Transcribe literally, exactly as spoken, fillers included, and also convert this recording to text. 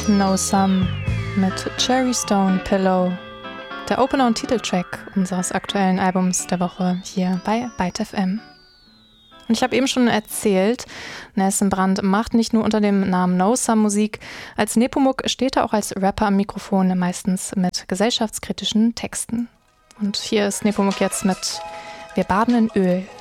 No Some mit Cherry Stone Pillow, der Opener und Titeltrack unseres aktuellen Albums der Woche hier bei Byte F M. Und ich habe eben schon erzählt, Nelson Brand macht nicht nur unter dem Namen No Some Musik, als Nepomuk steht er auch als Rapper am Mikrofon, meistens mit gesellschaftskritischen Texten. Und hier ist Nepomuk jetzt mit Wir baden in Öl.